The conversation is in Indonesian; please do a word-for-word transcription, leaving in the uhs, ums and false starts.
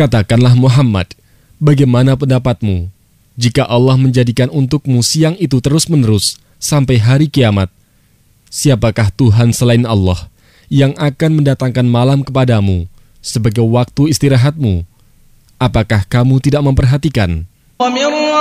Katakanlah Muhammad, bagaimana pendapatmu jika Allah menjadikan untukmu siang itu terus-menerus sampai hari kiamat? Siapakah Tuhan selain Allah yang akan mendatangkan malam kepadamu sebagai waktu istirahatmu? Apakah kamu tidak memperhatikan?